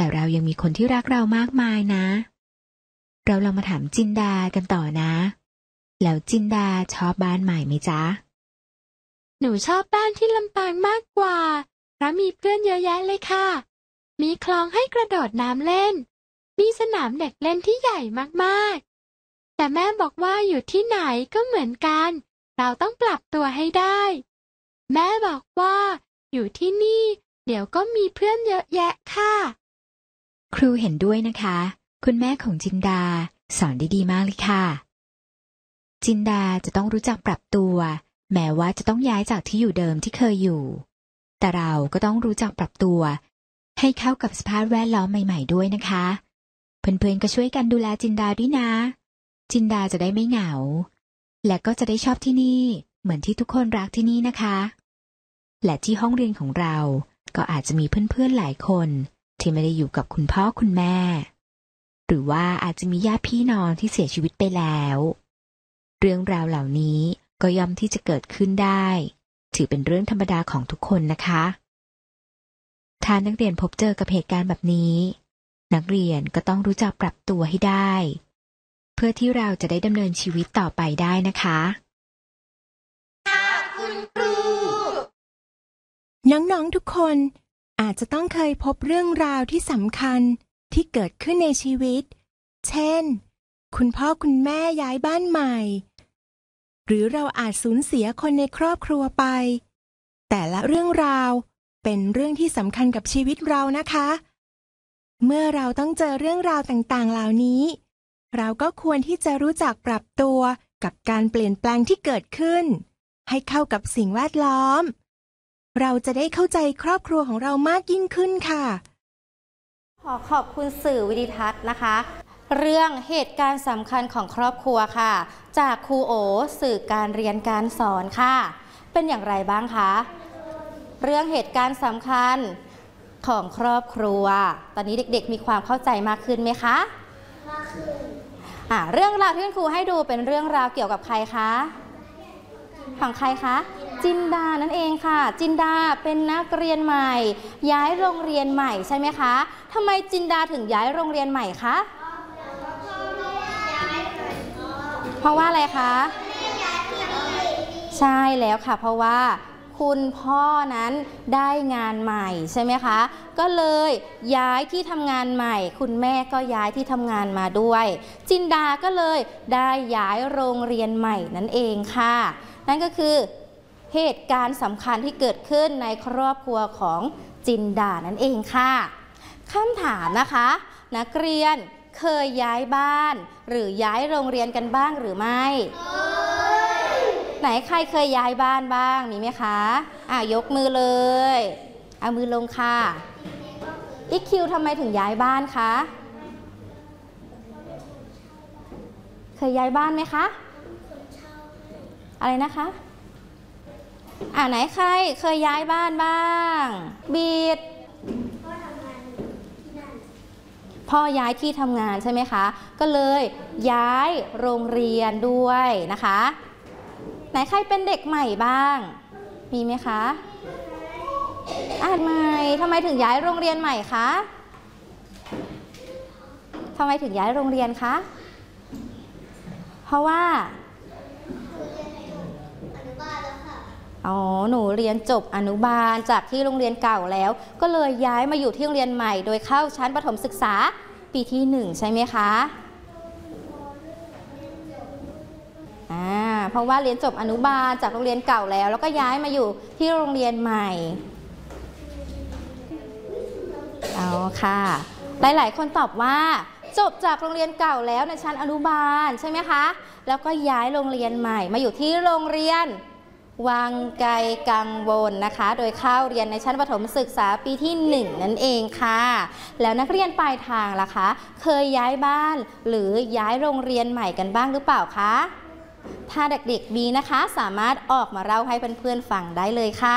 แต่เรายังมีคนที่รักเรามากมายนะเราลองมาถามจินดากันต่อนะแล้วจินดาชอบบ้านใหม่ไหมจ๊ะหนูชอบบ้านที่ลำปางมากกว่าเพราะมีเพื่อนเยอะแยะเลยค่ะมีคลองให้กระโดดน้ำเล่นมีสนามเด็กเล่นที่ใหญ่มากๆแต่แม่บอกว่าอยู่ที่ไหนก็เหมือนกันเราต้องปรับตัวให้ได้แม่บอกว่าอยู่ที่นี่เดี๋ยวก็มีเพื่อนเยอะแยะค่ะครูเห็นด้วยนะคะคุณแม่ของจินดาสอนได้ดีมากเลยค่ะจินดาจะต้องรู้จักปรับตัวแม้ว่าจะต้องย้ายจากที่อยู่เดิมที่เคยอยู่แต่เราก็ต้องรู้จักปรับตัวให้เข้ากับสภาพแวดล้อมใหม่ๆด้วยนะคะเพื่อนๆก็ช่วยกันดูแลจินดาด้วยนะจินดาจะได้ไม่เหงาและก็จะได้ชอบที่นี่เหมือนที่ทุกคนรักที่นี่นะคะและที่ห้องเรียนของเราก็อาจจะมีเพื่อนๆหลายคนที่ไม่ได้อยู่กับคุณพ่อคุณแม่หรือว่าอาจจะมีญาติพี่น้องที่เสียชีวิตไปแล้วเรื่องราวเหล่านี้ก็ย่อมที่จะเกิดขึ้นได้ถือเป็นเรื่องธรรมดาของทุกคนนะคะถ้านักเรียนพบเจอกับเหตุการณ์แบบนี้นักเรียนก็ต้องรู้จักปรับตัวให้ได้เพื่อที่เราจะได้ดำเนินชีวิตต่อไปได้นะคะค่ะคุณครูน้องๆทุกคนอาจจะต้องเคยพบเรื่องราวที่สำคัญที่เกิดขึ้นในชีวิตเช่นคุณพ่อคุณแม่ย้ายบ้านใหม่หรือเราอาจสูญเสียคนในครอบครัวไปแต่ละเรื่องราวเป็นเรื่องที่สำคัญกับชีวิตเรานะคะเมื่อเราต้องเจอเรื่องราวต่างๆเหล่านี้เราก็ควรที่จะรู้จักปรับตัวกับการเปลี่ยนแปลงที่เกิดขึ้นให้เข้ากับสิ่งแวดล้อมเราจะได้เข้าใจครอบครัวของเรามากยิ่งขึ้นค่ะขอบคุณสื่อวิดิทัศน์นะคะเรื่องเหตุการณ์สำคัญของครอบครัวค่ะจากครูโอสื่อการเรียนการสอนค่ะเป็นอย่างไรบ้างคะเรื่องเหตุการณ์สำคัญของครอบครัวตอนนี้เด็กๆมีความเข้าใจมากขึ้นไหมคะมากขึ้นเรื่องราวที่คุณครูให้ดูเป็นเรื่องราวเกี่ยวกับใครคะของใครคะจินดานั่นเองค่ะจินดาเป็นนักเรียนใหม่ย้ายโรงเรียนใหม่ใช่ไหมคะทำไมจินดาถึงย้ายโรงเรียนใหม่คะเพราะว่าอะไรคะใช่แล้วค่ะเพราะว่าคุณพ่อนั้นได้งานใหม่ใช่ไหมคะก็เลยย้ายที่ทำงานใหม่คุณแม่ก็ย้ายที่ทำงานมาด้วยจินดาก็เลยได้ย้ายโรงเรียนใหม่นั่นเองค่ะนั่นก็คือเหตุการณ์สำคัญที่เกิดขึ้นในครอบครัวของจินดานั่นเองค่ะคำถามนะคะนักเรียนเคยย้ายบ้านหรือย้ายโรงเรียนกันบ้างหรือไม่ไหนใครเคยย้ายบ้านบ้างมีไหมคะยกมือเลยเอามือลงค่ะอีคิวทำไมถึงย้ายบ้านคะเคยย้ายบ้านไหมคะอะไรนะคะไหนใครเคยย้ายบ้านบ้างบีดพ่อย้ายที่ทำงานใช่ไหมคะก็เลยย้ายโรงเรียนด้วยนะคะไหนใครเป็นเด็กใหม่บ้างมีไหมคะใหม่ทำไมถึงย้ายโรงเรียนใหม่คะทำไมถึงย้ายโรงเรียนคะเพราะว่าหนูเรียนจบอนุบาลจากที่โรงเรียนเก่าแล้วก็เลยย้ายมาอยู่ที่โรงเรียนใหม่โดยเข้าชั้นประถมศึกษาปีที่1ใช่ไหมคะเพราะว่าเรียนจบอนุบาลจากโรงเรียนเก่าแล้วก็ย้ายมาอยู่ที่โรงเรียนใหม่ค่ะหลายๆคนตอบว่าจบจากโรงเรียนเก่าแล้วในชั้นอนุบาลใช่ไหมคะแล้วก็ย้ายโรงเรียนใหม่มาอยู่ที่โรงเรียนวังไกลกังวลนะคะโดยเข้าเรียนในชั้นประถมศึกษาปีที่1นั่นเองค่ะแล้วนักเรียนปลายทางล่ะคะเคยย้ายบ้านหรือย้ายโรงเรียนใหม่กันบ้างหรือเปล่าคะถ้าเด็กๆมีนะคะสามารถออกมาเล่าให้เพื่อนๆฟังได้เลยค่ะ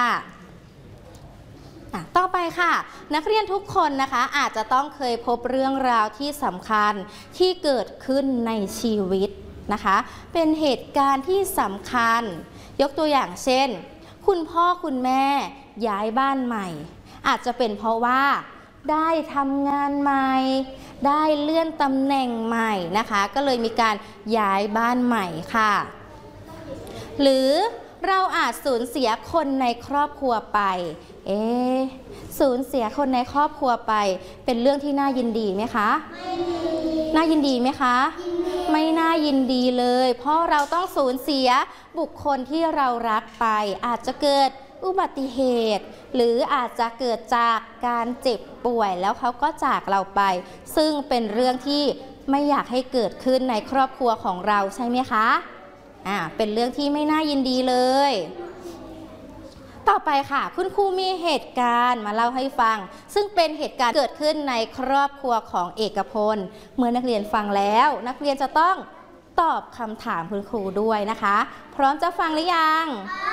ต่อไปค่ะนักเรียนทุกคนนะคะอาจจะต้องเคยพบเรื่องราวที่สำคัญที่เกิดขึ้นในชีวิตนะคะเป็นเหตุการณ์ที่สำคัญยกตัวอย่างเช่นคุณพ่อคุณแม่ย้ายบ้านใหม่อาจจะเป็นเพราะว่าได้ทำงานใหม่ได้เลื่อนตำแหน่งใหม่นะคะก็เลยมีการย้ายบ้านใหม่ค่ะหรือเราอาจสูญเสียคนในครอบครัวไปสูญเสียคนในครอบครัวไปเป็นเรื่องที่น่ายินดีไหมคะน่ายินดีไหมคะไม่น่ายินดีเลยเพราะเราต้องสูญเสียบุคคลที่เรารักไปอาจจะเกิดอุบัติเหตุหรืออาจจะเกิดจากการเจ็บป่วยแล้วเขาก็จากเราไปซึ่งเป็นเรื่องที่ไม่อยากให้เกิดขึ้นในครอบครัวของเราใช่ไหมคะเป็นเรื่องที่ไม่น่ายินดีเลยต่อไปค่ะคุณครูมีเหตุการณ์มาเล่าให้ฟังซึ่งเป็นเหตุการณ์เกิดขึ้นในครอบครัวของเอกพลเมื่อนักเรียนฟังแล้วนักเรียนจะต้องตอบคำถามคุณครูด้วยนะคะพร้อมจะฟังหรือยัง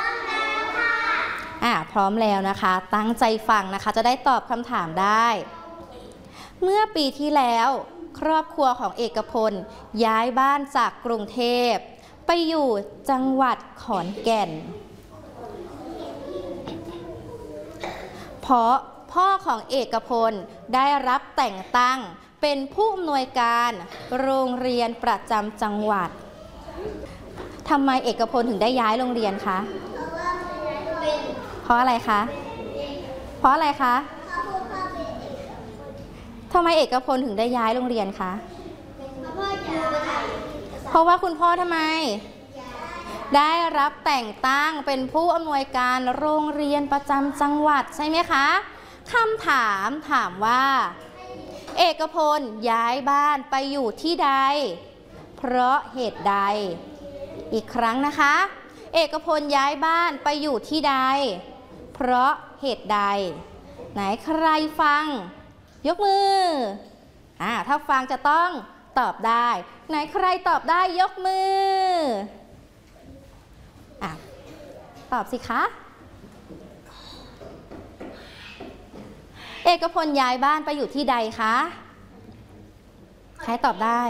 พร้อมแล้วนะคะตั้งใจฟังนะคะจะได้ตอบคำถามได้เมื่อปีที่แล้วครอบครัวของเอกพลย้ายบ้านจากกรุงเทพไปอยู่จังหวัดขอนแก่นเพราะพ่อของเอกพลได้รับแต่งตั้งเป็นผู้อำนวยการโรงเรียนประจำจังหวัดทำไมเอกพลถึงได้ย้ายโรงเรียนคะเพราะอะไรคะเพราะอะไรคะทำไมเอกพลถึงได้ย้ายโรงเรียนคะเพราะว่าคุณพ่อทำไมได้รับแต่งตั้งเป็นผู้อำนวยการโรงเรียนประจำจังหวัดใช่ไหมคะคำถามว่าเอกพลย้ายบ้านไปอยู่ที่ใดเพราะเหตุใดอีกครั้งนะคะเอกพลย้ายบ้านไปอยู่ที่ใดเพราะเหตุใดไหนใครฟังยกมือถ้าฟังจะต้องตอบได้ไหนใครตอบได้ยกมือตอบสิคะเอกพลย้ายบ้านไปอยู่ที่ใดคะใครตอบได้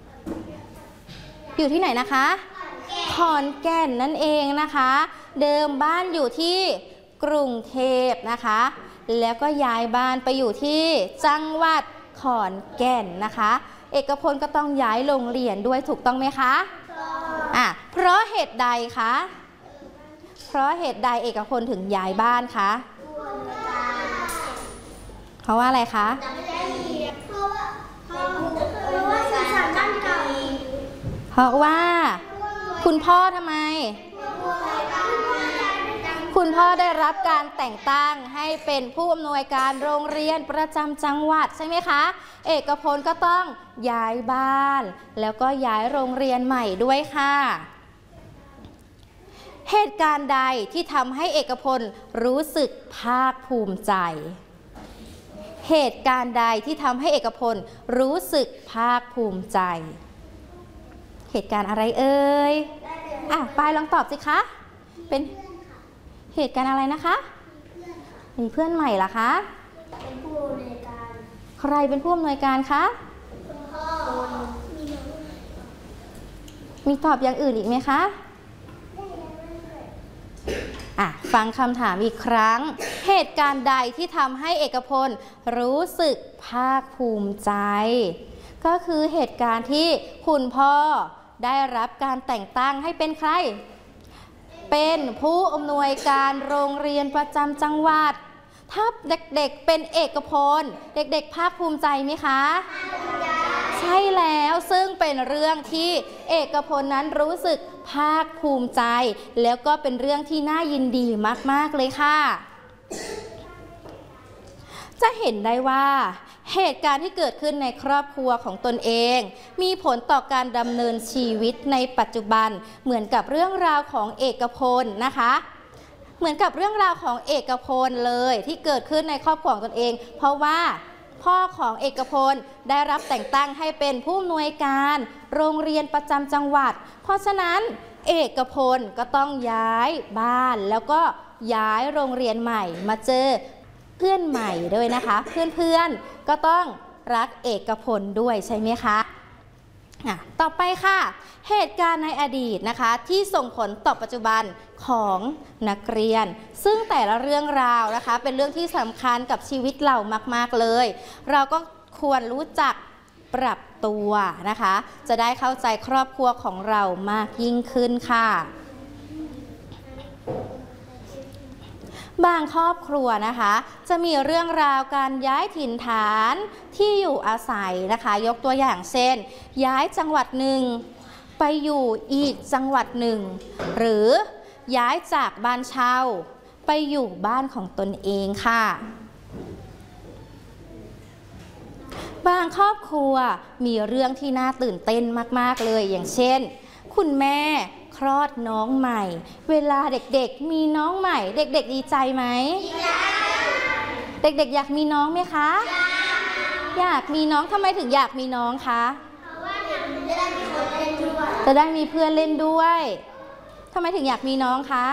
อยู่ที่ไหนนะคะขอนแก่นนั่นเองนะคะเดิมบ้านอยู่ที่กรุงเทพนะคะแล้วก็ย้ายบ้านไปอยู่ที่จังหวัดขอนแก่นนะคะเอกพลก็ต้องย้ายโรงเรียนด้วยถูกต้องไหมคะเพราะเหตุใดคะเพราะเหตุใดเอกพลถึงย้ายบ้านคะเพราะว่าอะไรคะเพราะว่าคุณพ่อทำไมคุณพ่อได้รับการแต่งตั้งให้เป็นผู้อำนวยการโรงเรียนประจำจังหวัดใช่ไหมคะเอกพลก็ต้องย้ายบ้านแล้วก็ย้ายโรงเรียนใหม่ด้วยค่ะเหตุการณ์ใดที่ทำให้เอกพลรู้สึกภาคภูมิใจเหตุการณ์ใดที่ทำให้เอกพลรู้สึกภาคภูมิใจเหตุการณ์อะไรเอ่ยปายลองตอบสิคะเป็นเหตุการณ์อะไรนะคะมีเพื่อนใหม่เหรอคะเป็นผู้อำนวยการใครเป็นผู้อำนวยการคะคุณพ่อมีตอบอย่างอื่นอีกไหมคะฟังคำถามอีกครั้งเหตุการณ์ใดที่ทำให้เอกพลรู้สึกภาคภูมิใจก็คือเหตุการณ์ที่คุณพ่อได้รับการแต่งตั้งให้เป็นใครเป็นผู้อำนวยการโรงเรียนประจำจังหวัดถ้าเด็กๆเป็นเอกพลเด็กๆภาคภูมิใจไหมคะใช่แล้วซึ่งเป็นเรื่องที่เอกพลนั้นรู้สึกภาคภูมิใจแล้วก็เป็นเรื่องที่น่ายินดีมากๆเลยค่ะจะเห็นได้ว่าเหตุการณ์ที่เกิดขึ้นในครอบครัวของตนเองมีผลต่อการดำเนินชีวิตในปัจจุบันเหมือนกับเรื่องราวของเอกพลนะคะเหมือนกับเรื่องราวของเอกพลเลยที่เกิดขึ้นในครอบครัวของตนเองเพราะว่าพ่อของเอกพลได้รับแต่งตั้งให้เป็นผู้อำนวยการโรงเรียนประจำจังหวัดเพราะฉะนั้นเอกพลก็ต้องย้ายบ้านแล้วก็ย้ายโรงเรียนใหม่มาเจอเพื่อนใหม่ด้วยนะคะเพื่อนๆก็ต้องรักเอกพลด้วยใช่ไหมคะต่อไปค่ะเหตุการณ์ในอดีตนะคะที่ส่งผลต่อปัจจุบันของนักเรียนซึ่งแต่ละเรื่องราวนะคะเป็นเรื่องที่สำคัญกับชีวิตเรามากๆเลยเราก็ควรรู้จักปรับตัวนะคะจะได้เข้าใจครอบครัวของเรามากยิ่งขึ้นค่ะบางครอบครัวนะคะจะมีเรื่องราวการย้ายถิ่นฐานที่อยู่อาศัยนะคะยกตัวอย่างเช่นย้ายจังหวัดหนึ่งไปอยู่อีกจังหวัดหนึ่งหรือย้ายจากบ้านเช่าไปอยู่บ้านของตนเองค่ะบางครอบครัวมีเรื่องที่น่าตื่นเต้นมากๆเลยอย่างเช่นคุณแม่คลอดน้องใหม่เวลาเด็กๆมีน้องใหม่เด็กๆดีใจไหมเด็กๆอยากมีน้องไหมคะอยากมีน้องทำไมถึงอยากมีน้องคะจะได้มีเพื่อนเล่นด้วยทำไมถึงอยากมีน้องคะ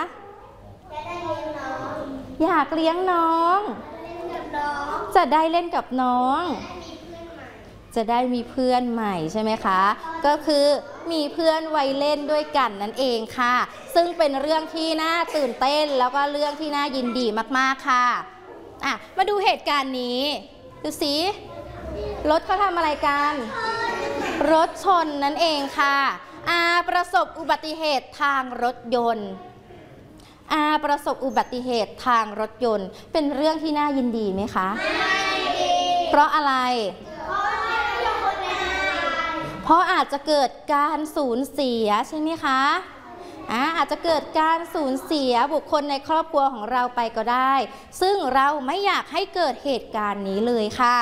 อยากเลี้ยงน้องจะได้เล่นกับน้องจะได้มีเพื่อนใหม่ใช่ไหมคะก็คือมีเพื่อนวัยเล่นด้วยกันนั่นเองค่ะซึ่งเป็นเรื่องที่น่าตื่นเต้นแล้วก็เรื่องที่น่ายินดีมากๆค่ะมาดูเหตุการณ์นี้ดูสิรถเขาทำอะไรกันรถชนนั่นเองค่ะประสบอุบัติเหตุทางรถยนต์ประสบอุบัติเหตุทางรถยนต์เป็นเรื่องที่น่ายินดีไหมคะเพราะอะไรเพราะอาจจะเกิดการสูญเสียใช่ไหมคะอาจจะเกิดการสูญเสียบุคคลในครอบครัวของเราไปก็ได้ซึ่งเราไม่อยากให้เกิดเหตุการณ์นี้เลยค่ะ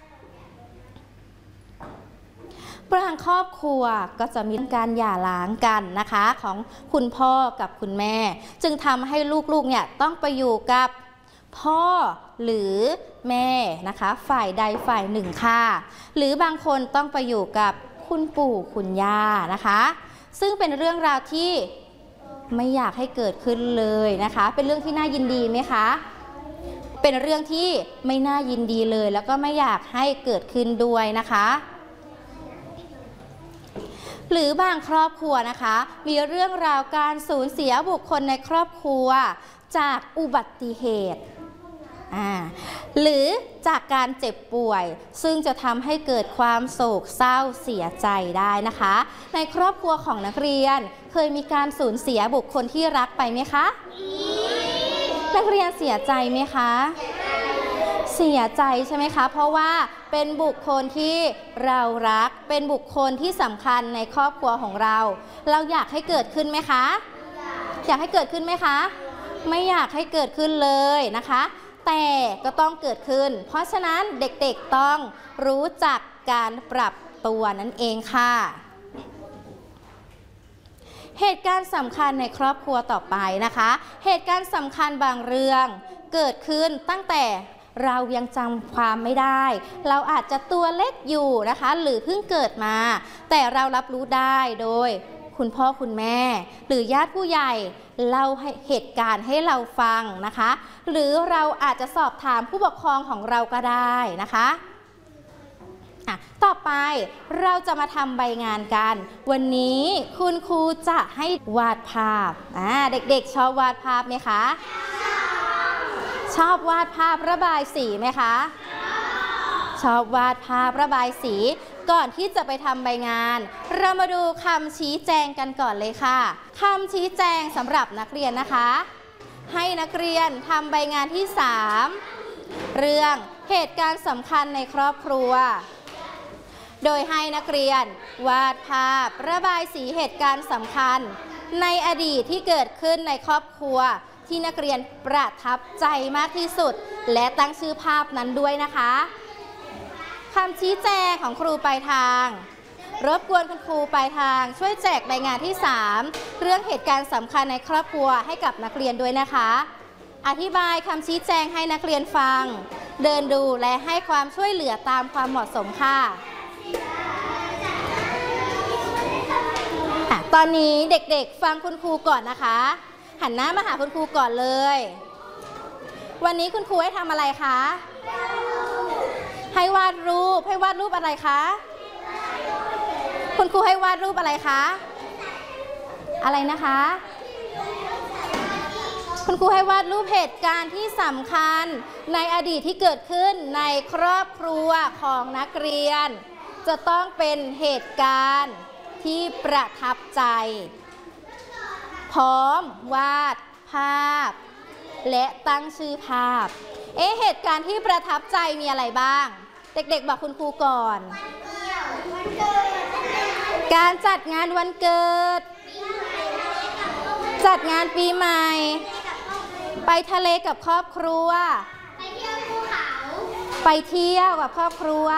บางครอบครัวก็จะมีการหย่าร้างกันนะคะของคุณพ่อกับคุณแม่จึงทำให้ลูกๆเนี่ยต้องไปอยู่กับพ่อหรือแม่นะคะฝ่ายใดฝ่ายหนึ่งค่ะหรือบางคนต้องไปอยู่กับคุณปู่คุณย่านะคะซึ่งเป็นเรื่องราวที่ไม่อยากให้เกิดขึ้นเลยนะคะเป็นเรื่องที่น่ายินดีไหมคะเป็นเรื่องที่ไม่น่ายินดีเลยแล้วก็ไม่อยากให้เกิดขึ้นด้วยนะคะหรือบางครอบครัวนะคะมีเรื่องราวการสูญเสียบุคคลในครอบครัวจากอุบัติเหตุหรือจากการเจ็บป่วยซึ่งจะทำให้เกิดความโศกเศร้าเสียใจได้นะคะในครอบครัวของนักเรียนเคยมีการสูญเสียบุคคลที่รักไปไหมคะนักเรียนเสียใจไหมคะเสียใจใช่ไหมคะเพราะว่าเป็นบุคคลที่เรารักเป็นบุคคลที่สำคัญในครอบครัวของเราอยากให้เกิดขึ้นไหมคะอยากให้เกิดขึ้นไหมคะไม่อยากให้เกิดขึ้นเลยนะคะแต่ก็ต้องเกิดขึ้นเพราะฉะนั้นเด็กๆต้องรู้จักการปรับตัวนั่นเองค่ะเหตุการณ์สำคัญในครอบครัวต่อไปนะคะเหตุการณ์สำคัญบางเรื่องเกิดขึ้นตั้งแต่เรายังจำความไม่ได้เราอาจจะตัวเล็กอยู่นะคะหรือเพิ่งเกิดมาแต่เรารับรู้ได้โดยคุณพ่อคุณแม่หรือญาติผู้ใหญ่เล่าเหตุการณ์ให้เราฟังนะคะหรือเราอาจจะสอบถามผู้ปกครองของเราก็ได้นะคะต่อไปเราจะมาทำใบงานกันวันนี้คุณครูจะให้วาดภาพเด็กๆชอบวาดภาพไหมคะชอบวาดภาพระบายสีไหมคะชอบวาดภาพระบายสีก่อนที่จะไปทำใบงานเรามาดูคำชี้แจงกันก่อนเลยค่ะคำชี้แจงสำหรับนักเรียนนะคะให้นักเรียนทำใบงานที่3เรื่องเหตุการณ์สำคัญในครอบครัวโดยให้นักเรียนวาดภาพระบายสีเหตุการณ์สำคัญในอดีตที่เกิดขึ้นในครอบครัวที่นักเรียนประทับใจมากที่สุดและตั้งชื่อภาพนั้นด้วยนะคะคำชี้แจงของครูปลายทางรบกวนคุณครูปลายทางช่วยแจกใบงานที่3เรื่องเหตุการณ์สำคัญในครอบครัวให้กับนักเรียนด้วยนะคะอธิบายคำชี้แจงให้นักเรียนฟังเดินดูและให้ความช่วยเหลือตามความเหมาะสมค่ะตอนนี้เด็กๆฟังคุณครูก่อนนะคะหันหน้ามาหาคุณครูก่อนเลยวันนี้คุณครูให้ทำอะไรคะให้วาดรูปอะไรคะคุณครูให้วาดรูปอะไรคะ อะไรนะคะ คุณครูให้วาดรูปเหตุการณ์ที่สำคัญในอดีตที่เกิดขึ้นในครอบครัวของนักเรียน จะต้องเป็นเหตุการณ์ที่ประทับใจ พร้อมวาดภาพ และตั้งชื่อภาพ เหตุการณ์ที่ประทับใจมีอะไรบ้าง เด็กๆบอกคุณครูก่อน การจัดงานวันเกิด จัดงานปีใหม่ ไปทะเลกับครอบครัว ไปเที่ยวภูเขา ไปเที่ยวกับครอบครัว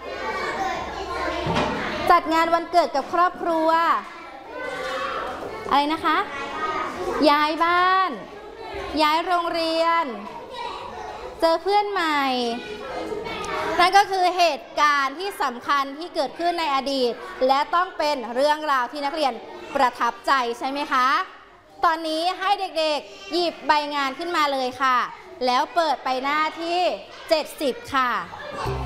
จัดงานวันเกิดกับครอบครัว อะไรนะคะ ย้ายบ้าน ย้ายโรงเรียน เจอเพื่อนใหม่ นั่นก็คือเหตุการณ์ที่สำคัญที่เกิดขึ้นในอดีต และต้องเป็นเรื่องราวที่นักเรียนประทับใจใช่ไหมคะ ตอนนี้ให้เด็กๆหยิบใบงานขึ้นมาเลยค่ะ แล้วเปิดไปหน้าที่ 70 ค่ะ